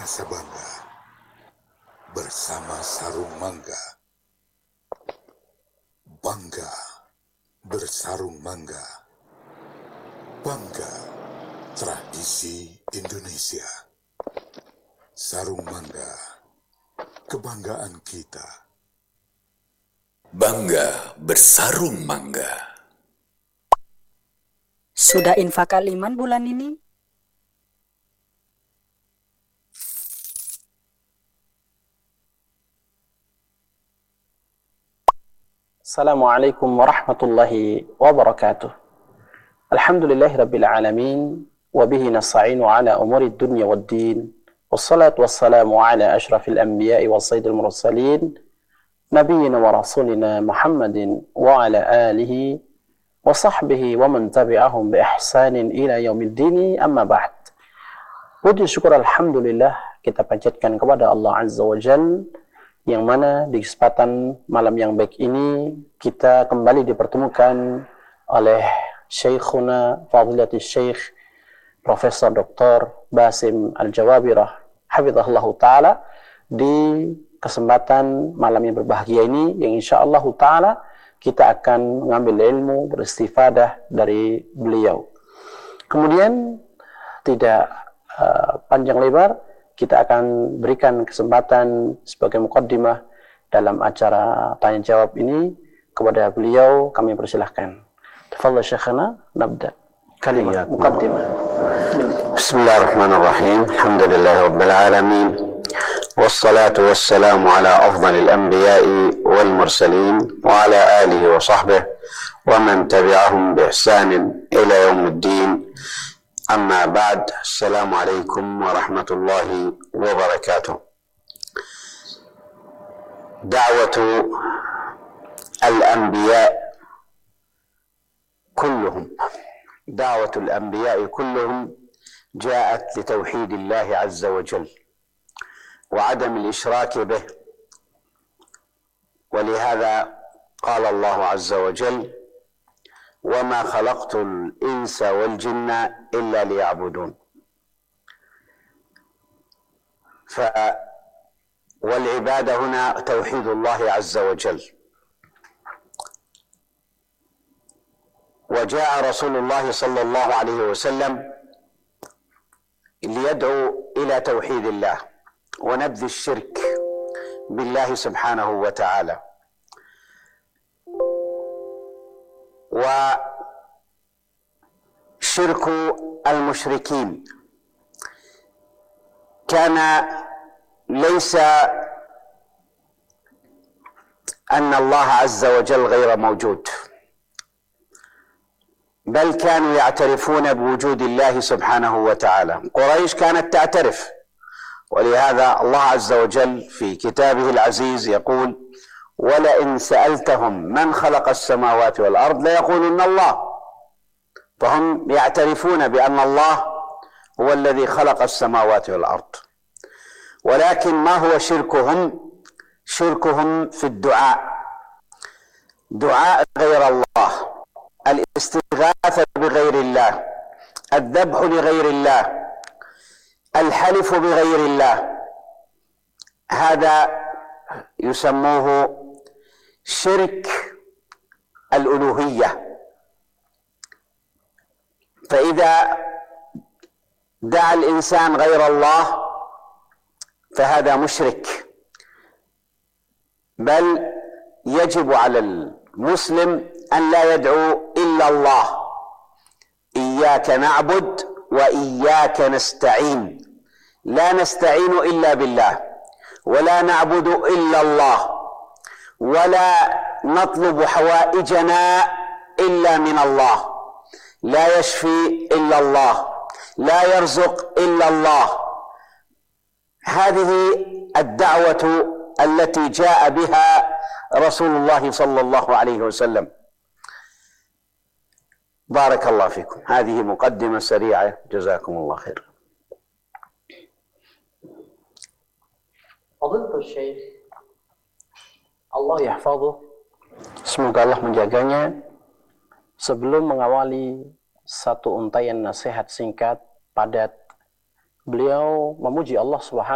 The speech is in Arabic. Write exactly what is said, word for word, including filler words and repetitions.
rasa bangga bersama sarung mangga. Bangga bersarung mangga. Bangga tradisi Indonesia. Sarung mangga, kebanggaan kita. Bangga bersarung mangga. Sudah infak aliman bulan ini? Assalamualaikum warahmatullahi wabarakatuh. Alhamdulillahi rabbil alamin. Wabihi nasta'inu ala umuri dunya wad din. Wassalatu wassalamu ala ashrafil anbiya'i wa sayyidil mursalin. Nabiyyina wa rasulina Muhammadin wa ala alihi wa sahbihi wa man tabi'ahum bi ihsanin ila yaumiddini, amma ba'd. Puji syukur alhamdulillah kita panjatkan kepada Allah Azza wa Jalla, yang mana di kesempatan malam yang baik ini kita kembali dipertemukan oleh Syekhuna Fadilatul Syekh Profesor Doktor Basim Al-Jawabirah hafizahullah ta'ala di kesempatan malam yang berbahagia ini, yang insyaallah ta'ala kita akan mengambil ilmu, beristifadah dari beliau. Kemudian tidak uh, panjang lebar, kita akan berikan kesempatan sebagai muqaddimah dalam acara tanya jawab ini kepada beliau. Kami persilahkan. Tafadhal Syekhana, nabda kalimat muqaddimah. Bismillahirrahmanirrahim. Alhamdulillahirabbil alamin. Wassalatu wassalamu ala afdhalil anbiya'i wal mursalin wa ala alihi wa sahbihi wa man tabi'ahum bi ihsanin ila yaumiddin. أما بعد السلام عليكم ورحمة الله وبركاته. دعوة الأنبياء كلهم دعوة الأنبياء كلهم جاءت لتوحيد الله عز وجل وعدم الإشراك به، ولهذا قال الله عز وجل: وما خلقت الإنس والجن إلا ليعبدون. ف والعبادة هنا توحيد الله عز وجل. وجاء رسول الله صلى الله عليه وسلم ليدعو إلى توحيد الله ونبذ الشرك بالله سبحانه وتعالى. وشرك المشركين كان ليس أن الله عز وجل غير موجود، بل كانوا يعترفون بوجود الله سبحانه وتعالى. قريش كانت تعترف، ولهذا الله عز وجل في كتابه العزيز يقول: ولئن سألتهم من خلق السماوات والأرض ليقولن الله. فهم يعترفون بأن الله هو الذي خلق السماوات والأرض، ولكن ما هو شركهم؟ شركهم في الدعاء، دعاء غير الله، الاستغاثة بغير الله، الذبح لغير الله، الحلف بغير الله. هذا يسموه شرك الألوهية. فإذا دعا الإنسان غير الله فهذا مشرك، بل يجب على المسلم أن لا يدعو إلا الله. إياك نعبد وإياك نستعين، لا نستعين إلا بالله، ولا نعبد إلا الله، ولا نطلب حوائجنا إلا من الله، لا يشفي إلا الله، لا يرزق إلا الله. هذه الدعوة التي جاء بها رسول الله صلى الله عليه وسلم. بارك الله فيكم. هذه مقدمة سريعة، جزاكم الله خير. Fadilatul Syekh, Allah yahfadhuh, semoga Allah menjaganya. Sebelum mengawali satu untaian nasihat singkat padat, beliau memuji Allah Subhanahu